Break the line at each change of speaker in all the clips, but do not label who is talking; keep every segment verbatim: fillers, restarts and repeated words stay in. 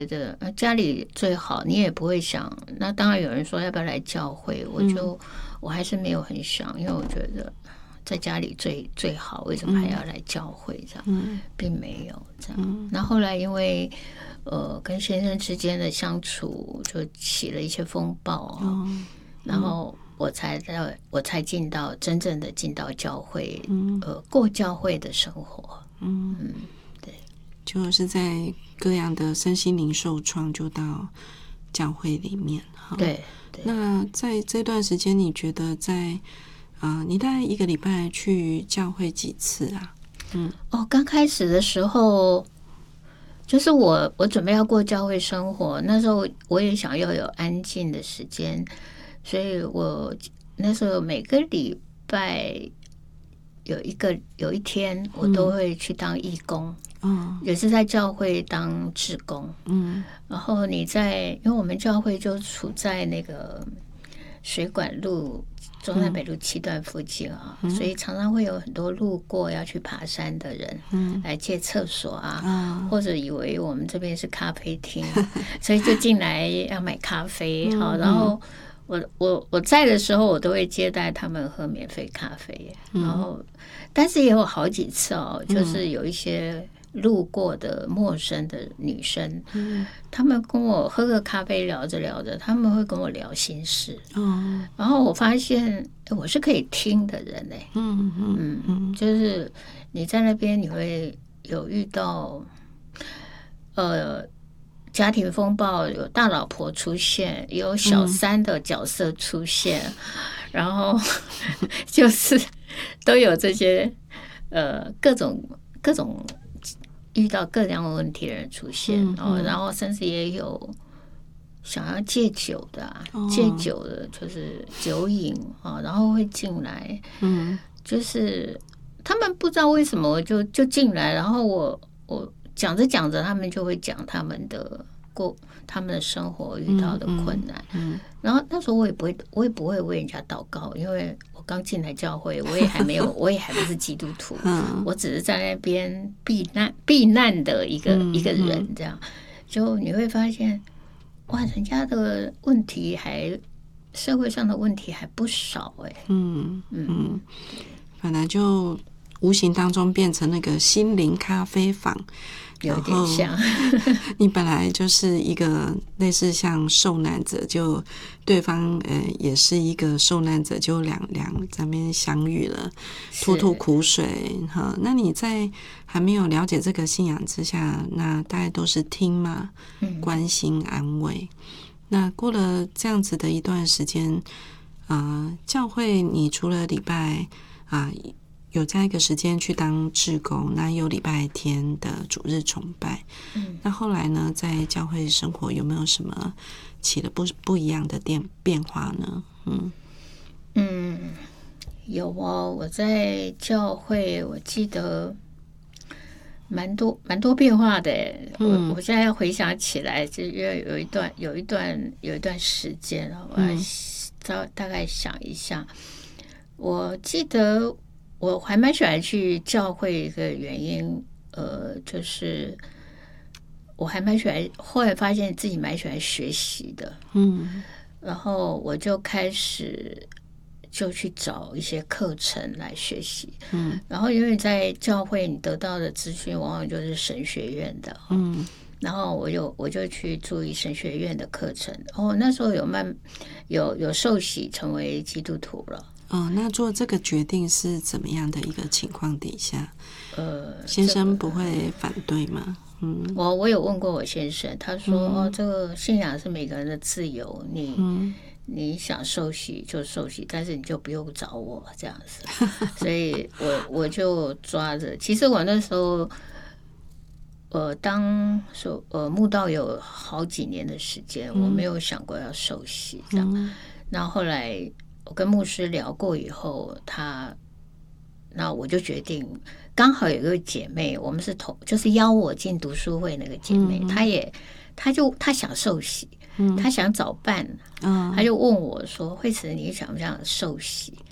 觉得呃家里最好，你也不会想。那当然有人说要不要来教会，我就、嗯、我还是没有很想，因为我觉得在家里最最好，为什么还要来教会这样？嗯、并没有这样。嗯、那后来因为呃跟先生之间的相处就起了一些风暴啊，嗯、然后我才到我才进到真正的进到教会，嗯、呃过教会的生活。嗯嗯，对，
就是在各样的身心灵受创，就到教会里面。
对，对。
那在这段时间，你觉得在啊、呃，你大概一个礼拜去教会几次啊？
嗯，哦，刚开始的时候，就是我我准备要过教会生活，那时候我也想要有安静的时间，所以我那时候每个礼拜有一个有一天，我都会去当义工。嗯，也是在教会当志工。嗯，然后你在，因为我们教会就处在那个水管路中山北路七段附近啊，嗯、所以常常会有很多路过要去爬山的人，嗯，来借厕所啊，嗯、或者以为我们这边是咖啡厅，所以就进来要买咖啡。好，然后我我我在的时候，我都会接待他们喝免费咖啡。然后，但是也有好几次哦，就是有一些路过的陌生的女生，嗯、他们跟我喝个咖啡，聊着聊着，他们会跟我聊心事。哦，然后我发现我是可以听的人嘞。嗯嗯嗯，就是你在那边，你会有遇到，呃，家庭风暴，有大老婆出现，有小三的角色出现，嗯、然后就是都有这些呃各种各种。遇到各样的问题的人出现，嗯嗯、然后甚至也有想要戒酒的、啊，哦、戒酒的就是酒瘾啊，然后会进来，嗯，就是他们不知道为什么就就进来，然后我我讲着讲着，他们就会讲他们的过他们的生活遇到的困难，嗯，嗯然后那时候我也不会，我也不会为人家祷告，因为我刚进来教会，我也还没有，我也还不是基督徒，嗯、我只是在那边避难避难的一个、嗯、一个人，这样，就你会发现，哇，人家的问题还社会上的问题还不少哎、欸，嗯
嗯嗯，本来就无形当中变成那个心灵咖啡坊。
有点像
你本来就是一个类似像受难者，就对方呃也是一个受难者，就两两在那边相遇了，吐吐苦水哈。那你在还没有了解这个信仰之下，那大概都是听嘛，关心安慰。那过了这样子的一段时间，啊、呃，教会你除了礼拜啊。呃有在一个时间去当志工，那有礼拜天的主日崇拜。嗯，那后来呢，在教会生活有没有什么起了不不一样的变变化呢？嗯
嗯，有哦，我在教会，我记得蛮多蛮多变化的。嗯，我我现在要回想起来，就因为有一段有一段有一段时间，我来大大概想一下，我记得。我还蛮喜欢去教会一个原因，呃，就是我还蛮喜欢，后来发现自己蛮喜欢学习的，嗯，然后我就开始就去找一些课程来学习，嗯，然后因为在教会你得到的资讯往往就是神学院的，嗯，然后我就我就去注意神学院的课程，哦，那时候有慢有有受洗成为基督徒了。
哦，那做这个决定是怎么样的一个情况底下？呃，先生不会反对吗？嗯，
我我有问过我先生，他说、嗯、哦，这个信仰是每个人的自由，你、嗯、你想受洗就受洗，但是你就不用找我这样子。所以我我就抓着。其实我那时候，呃，当说呃慕道有好几年的时间，嗯、我没有想过要受洗这样。嗯、然后后来。我跟牧师聊过以后，他那我就决定，刚好有一个姐妹，我们是同，就是邀我进读书会那个姐妹，嗯、她也，她就她想受洗，嗯、她想早办，嗯、她就问我说：“惠慈，你想不想受洗？”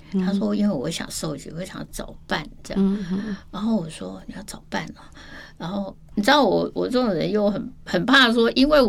他说因为我想受洗，我想找伴这样。
嗯嗯
然后我说你要找伴哦，然后你知道我我这种人又很很怕说，因为